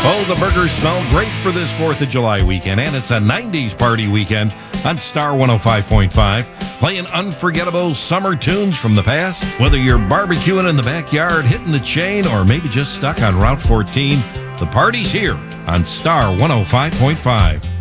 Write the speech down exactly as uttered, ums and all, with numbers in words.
Oh, the burgers smell great for this fourth of July weekend, and it's a nineties party weekend on Star one oh five point five, playing unforgettable summer tunes from the past. Whether you're barbecuing in the backyard, hitting the chain, or maybe just stuck on Route fourteen, the party's here on Star one oh five point five.